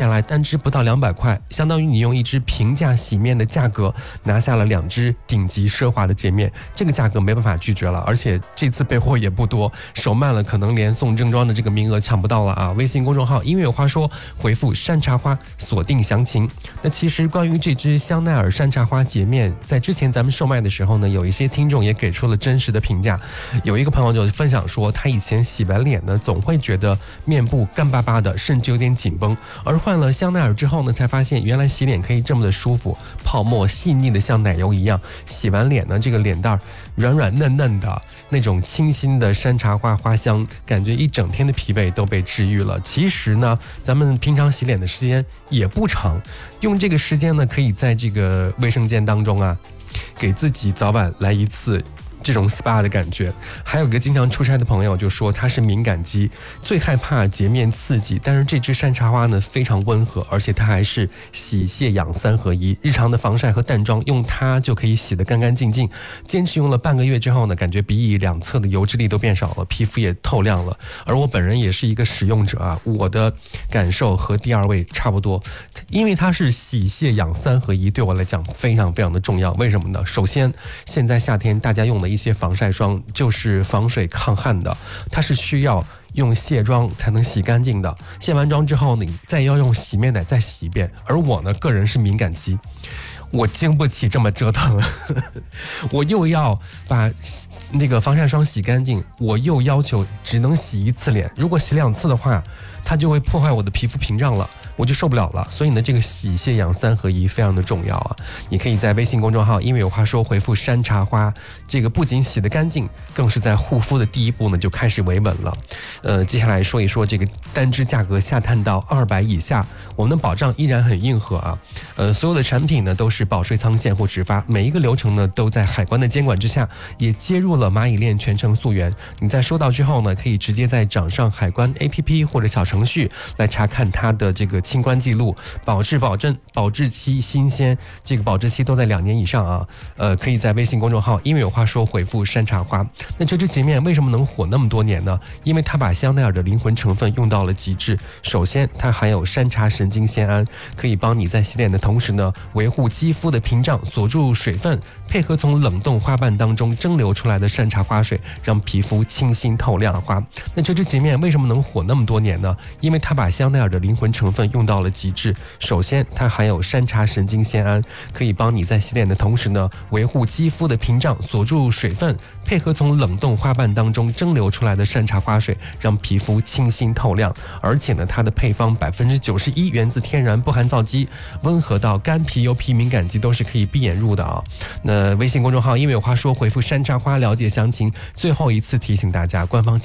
下来单支不到200块，相当于你用一支平价洗面的价格拿下了2支顶级奢华的洁面，这个价格没办法拒绝了。而且这次备货也不多，手慢了可能连送正装的这个名额抢不到了啊！微信公众号音乐有话说，回复山茶花锁定详情。那其实关于这支香奈儿山茶花洁面，在之前咱们售卖的时候呢，有一些听众也给出了真实的评价。有一个朋友就分享说，他以前洗完脸呢，总会觉得面部干巴巴的，甚至有点紧绷，而换了香奈儿之后呢，才发现原来洗脸可以这么的舒服，泡沫细腻的像奶油一样，洗完脸呢，这个脸蛋软软嫩嫩的，那种清新的山茶花花香，感觉一整天的疲惫都被治愈了。其实呢，咱们平常洗脸的时间也不长，用这个时间呢，可以在这个卫生间当中啊，给自己早晚来一次这种 SPA 的感觉。还有个经常出差的朋友就说他是敏感肌，最害怕洁面刺激，但是这支山茶花呢非常温和，而且它还是洗卸养3合1，日常的防晒和淡妆用它就可以洗得干干净净。坚持用了半个月之后呢，感觉鼻翼两侧的油脂粒都变少了，皮肤也透亮了。而我本人也是一个使用者啊，我的感受和第2位差不多，因为它是洗卸养3合1，对我来讲非常非常的重要。为什么呢？首先，现在夏天大家用的一些防晒霜就是防水抗汗的，它是需要用卸妆才能洗干净的，卸完妆之后你再要用洗面奶再洗一遍。而我呢，个人是敏感肌，我经不起这么折腾我又要把那个防晒霜洗干净，我又要求只能洗1次脸，如果洗2次的话，它就会破坏我的皮肤屏障了，我就受不了了。所以呢，这个洗卸养3合1非常的重要啊！你可以在微信公众号因为有话说回复山茶花，这个不仅洗得干净，更是在护肤的第一步呢就开始维稳了。接下来说一说这个单支价格下探到200以下，我们的保障依然很硬核啊。所有的产品呢都是保税仓现货直发，每一个流程呢都在海关的监管之下，也接入了蚂蚁链全程溯源。你在收到之后呢，可以直接在掌上海关 APP 或者小程序来查看它的这个清关记录，保质保证，保质期新鲜，这个保质期都在2年以上啊。可以在微信公众号因为有话说回复山茶花。那这支洁面为什么能火那么多年呢？因为它把香奈儿的灵魂成分用到了极致。首先，它含有山茶神经酰胺，可以帮你在洗脸的同时呢，维护肌肤的屏障，锁住水分，配合从冷冻花瓣当中蒸馏出来的山茶花水，让皮肤清新透亮花。那这支洁面为什么能火那么多年呢？因为它把香奈儿的灵魂成分用到了极致。首先，它含有山茶神经酰胺，可以帮你在洗脸的同时呢，维护肌肤的屏障，锁住水分，配合从冷冻花瓣当中蒸馏出来的山茶花水，让皮肤清新透亮。而且呢，它的配方91%源自天然，不含皂基，温和到干皮、油皮、敏感肌都是可以闭眼入的啊。那微信公众号因为有话说回复山茶花了解详情。最后一次提醒大家，官方